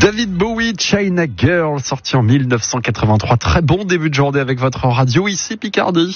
David Bowie, China Girl, sorti en 1983. Très bon début de journée avec votre radio, ici Picardie.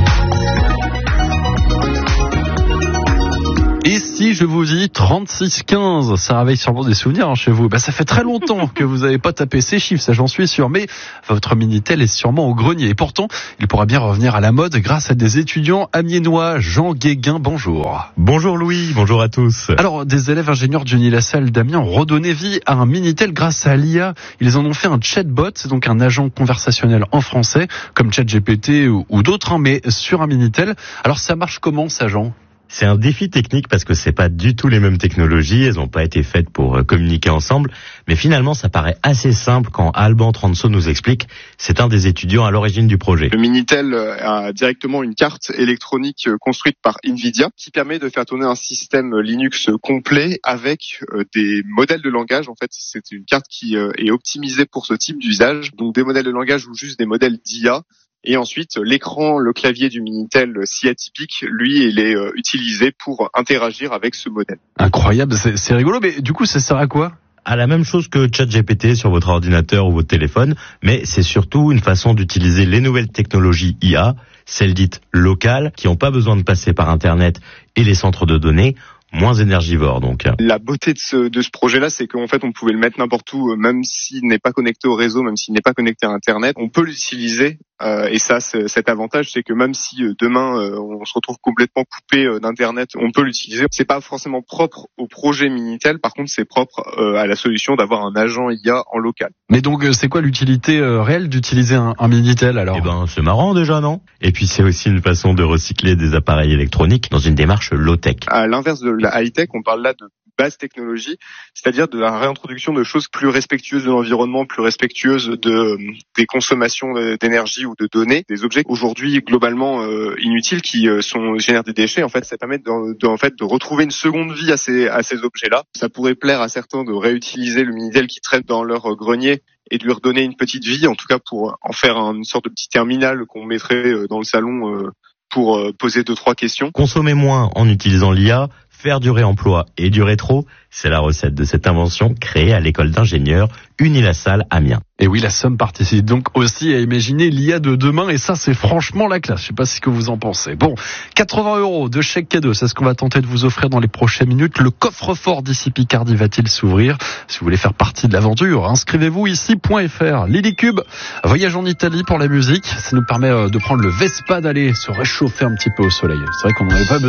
Et si je vous dis 36-15, ça réveille sûrement des souvenirs chez vous. Ça fait très longtemps que vous n'avez pas tapé ces chiffres, ça j'en suis sûr. Mais votre Minitel est sûrement au grenier. Et pourtant, il pourra bien revenir à la mode grâce à des étudiants amiénois. Jean Guéguin, bonjour. Bonjour Louis, bonjour à tous. Alors, des élèves ingénieurs du Unilassal d'Amiens ont redonné vie à un Minitel grâce à l'IA. Ils en ont fait un chatbot, c'est donc un agent conversationnel en français, comme ChatGPT ou d'autres, mais sur un Minitel. Alors ça marche comment ça, Jean ? C'est un défi technique parce que c'est pas du tout les mêmes technologies, elles n'ont pas été faites pour communiquer ensemble, mais finalement ça paraît assez simple quand Alban Transo nous explique, c'est un des étudiants à l'origine du projet. Le Minitel a directement une carte électronique construite par Nvidia qui permet de faire tourner un système Linux complet avec des modèles de langage. En fait, c'est une carte qui est optimisée pour ce type d'usage, donc des modèles de langage ou juste des modèles d'IA. Et ensuite, l'écran, le clavier du Minitel si atypique, lui, il est utilisé pour interagir avec ce modèle. Incroyable, c'est rigolo, mais du coup, ça sert à quoi ? À la même chose que ChatGPT sur votre ordinateur ou votre téléphone, mais c'est surtout une façon d'utiliser les nouvelles technologies IA, celles dites locales, qui n'ont pas besoin de passer par Internet et les centres de données, moins énergivores donc. La beauté de ce projet-là, c'est qu'en fait, on pouvait le mettre n'importe où, même s'il n'est pas connecté au réseau, même s'il n'est pas connecté à Internet, on peut l'utiliser. Et ça, cet avantage, c'est que même si demain on se retrouve complètement coupé d'Internet, on peut l'utiliser. C'est pas forcément propre au projet Minitel, par contre, c'est propre à la solution d'avoir un agent IA en local. Mais donc, c'est quoi l'utilité réelle d'utiliser un Minitel alors ? C'est marrant déjà, non ? Et puis c'est aussi une façon de recycler des appareils électroniques dans une démarche low-tech. À l'inverse de la high-tech, on parle là de basse technologie, c'est-à-dire de la réintroduction de choses plus respectueuses de l'environnement, plus respectueuses des consommations d'énergie ou de données, des objets aujourd'hui globalement inutiles qui génèrent des déchets. En fait, ça permet de retrouver une seconde vie à ces objets-là. Ça pourrait plaire à certains de réutiliser le Minitel qui traîne dans leur grenier et de lui redonner une petite vie, en tout cas pour en faire une sorte de petit terminal qu'on mettrait dans le salon pour poser 2-3 questions. Consommer moins en utilisant l'IA, faire du réemploi et du rétro, c'est la recette de cette invention créée à l'école d'ingénieurs Unilassal Amiens. Et oui, la Somme participe donc aussi à imaginer l'IA de demain, et ça, c'est franchement la classe. Je sais pas ce que vous en pensez. Bon, 80 € de chèque cadeau, c'est ce qu'on va tenter de vous offrir dans les prochaines minutes. Le coffre-fort d'ici Picardie va-t-il s'ouvrir ? Si vous voulez faire partie de l'aventure, inscrivez-vous ici.fr. Lily Cube, voyage en Italie pour la musique. Ça nous permet de prendre le Vespa, d'aller se réchauffer un petit peu au soleil. C'est vrai qu'on n'en avait pas besoin.